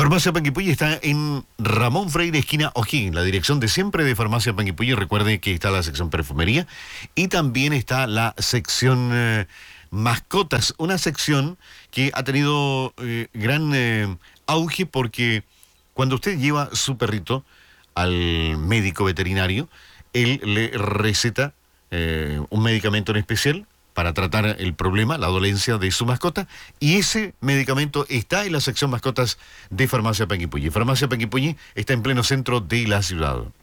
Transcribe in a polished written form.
Farmacia Panguipulli está en Ramón Freire, esquina O'Higgins, la dirección de siempre de Farmacia Panguipulli. Recuerde que está la sección perfumería y también está la sección mascotas, una sección que ha tenido gran auge porque cuando usted lleva su perrito al médico veterinario, él le receta un medicamento en especial para tratar el problema, la dolencia de su mascota, y ese medicamento está en la sección mascotas de Farmacia Panguipulli. Farmacia Panguipulli está en pleno centro de la ciudad.